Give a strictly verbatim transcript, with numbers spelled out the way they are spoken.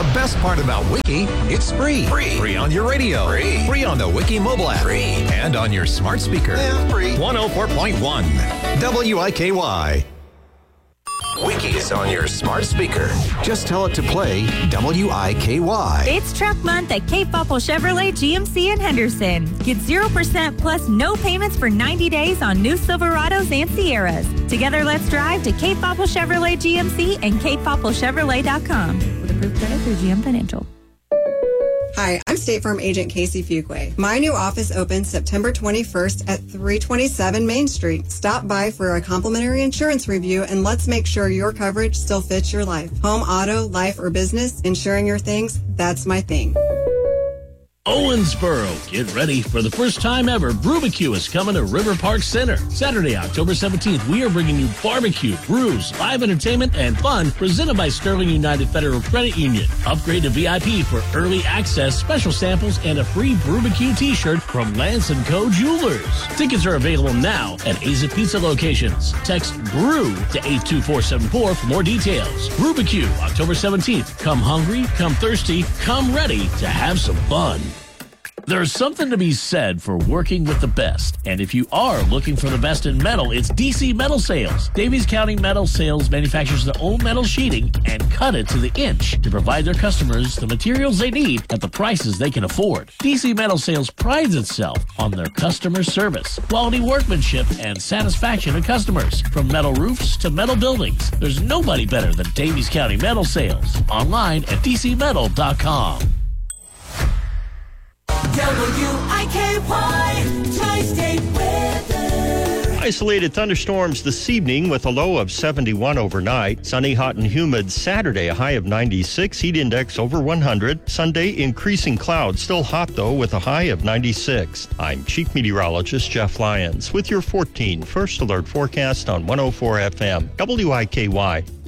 The best part about Wiki, it's free. Free. Free on your radio. Free. Free on the Wiki mobile app. Free. And on your smart speaker. Yeah, free. one oh four point one W I K Y. Wiki is on your smart speaker. Just tell it to play W I K Y. It's Truck Month at Cape Popple Chevrolet G M C in Henderson. Get zero percent plus no payments for ninety days on new Silverados and Sierras. Together, let's drive to Cape Popple Chevrolet G M C and cape popple chevrolet dot com. With approved credit through G M Financial. Hi, I'm State Farm Agent Casey Fuquay. My new office opens September twenty-first at three twenty-seven Main Street. Stop by for a complimentary insurance review and let's make sure your coverage still fits your life. Home, auto, life, or business, insuring your things, that's my thing. Owensboro, get ready for the first time ever. Brewbecue is coming to River Park Center. Saturday, October seventeenth, we are bringing you barbecue, brews, live entertainment, and fun presented by Sterling United Federal Credit Union. Upgrade to V I P for early access, special samples, and a free Brewbecue t-shirt from Lance and Co. Jewelers. Tickets are available now at Aza Pizza locations. Text BREW to eight two four seven four for more details. Brewbecue, October seventeenth. Come hungry, come thirsty, come ready to have some fun. There's something to be said for working with the best. And if you are looking for the best in metal, it's D C Metal Sales. Davies County Metal Sales manufactures their own metal sheeting and cut it to the inch to provide their customers the materials they need at the prices they can afford. D C Metal Sales prides itself on their customer service, quality workmanship, and satisfaction of customers. From metal roofs to metal buildings, there's nobody better than Davies County Metal Sales. Online at d c metal dot com. W I K Y Tri-State Weather. Isolated thunderstorms this evening with a low of seventy-one overnight. Sunny, hot, and humid Saturday, a high of ninety-six. Heat index over one hundred. Sunday, increasing clouds. Still hot, though, with a high of ninety-six. I'm Chief Meteorologist Jeff Lyons with your fourteen First Alert forecast on one oh four F M. W I K Y.